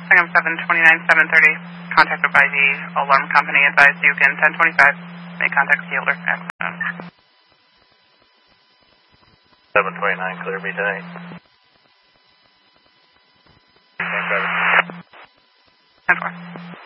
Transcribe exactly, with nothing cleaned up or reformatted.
Second seven twenty-nine, seven thirty. Contacted by the alarm company. Advised you can ten twenty-five. Make contact with the older. seven twenty-nine, clear me tonight. ten four.